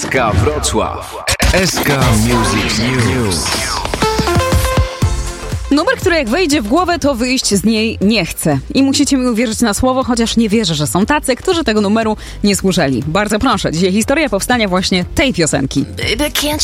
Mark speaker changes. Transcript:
Speaker 1: SK Wrocław. SK Music News.
Speaker 2: Numer, który jak wejdzie w głowę, to wyjść z niej nie chce. I musicie mi uwierzyć na słowo, chociaż nie wierzę, że są tacy, którzy tego numeru nie słyszeli. Bardzo proszę, dzisiaj historia powstania właśnie tej piosenki.
Speaker 3: Baby, can't